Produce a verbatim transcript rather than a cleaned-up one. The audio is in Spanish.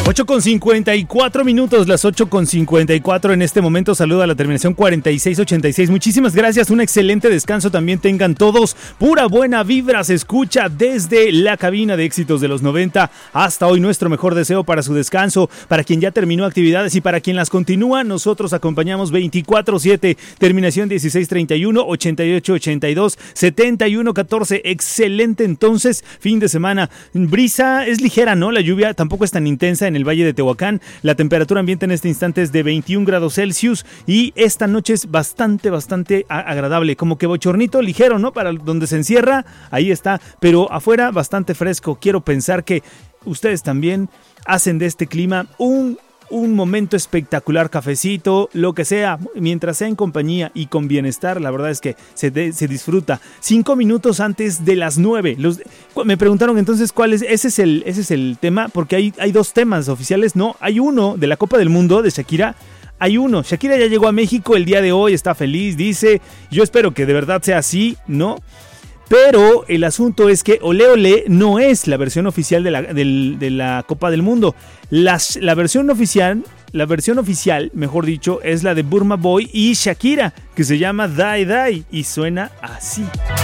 ocho con cincuenta y cuatro minutos, las ocho con cincuenta y cuatro en este momento. Saluda a la terminación cuarenta y seis ochenta y seis. Muchísimas gracias, un excelente descanso también tengan todos. Pura buena vibra se escucha desde la cabina de éxitos de los noventa hasta hoy. Nuestro mejor deseo para su descanso, para quien ya terminó actividades y para quien las continúa. Nosotros acompañamos veinticuatro siete, terminación dieciséis treinta y uno, ochenta y ocho ochenta y dos, setenta y uno catorce. Excelente entonces, fin de semana. Brisa es ligera, ¿no? La lluvia tampoco es tan intensa en el Valle de Tehuacán. La temperatura ambiente en este instante es de veintiún grados Celsius y esta noche es bastante, bastante agradable, como que bochornito ligero, ¿no? Para donde se encierra, ahí está, pero afuera bastante fresco. Quiero pensar que ustedes también hacen de este clima un un momento espectacular, cafecito, lo que sea, mientras sea en compañía y con bienestar. La verdad es que se, de, se disfruta. Cinco minutos antes de las nueve. Los, me preguntaron entonces cuál es, ese es el, ese es el tema, porque hay, hay dos temas oficiales. No, hay uno de la Copa del Mundo de Shakira. Hay uno, Shakira ya llegó a México el día de hoy, está feliz, dice, yo espero que de verdad sea así, ¿no? Pero el asunto es que Olé Olé no es la versión oficial de la, de, de la Copa del Mundo. Las, la versión oficial, la versión oficial, mejor dicho, es la de Burma Boy y Shakira, que se llama Die Die y suena así.